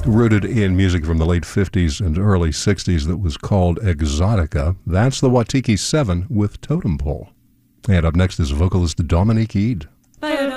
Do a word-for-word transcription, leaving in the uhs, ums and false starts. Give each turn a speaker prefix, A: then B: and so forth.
A: rooted in music from the late fifties and early sixties that was called Exotica. That's the Watiki seven with Totem Pole. And up next is vocalist Dominique Eade.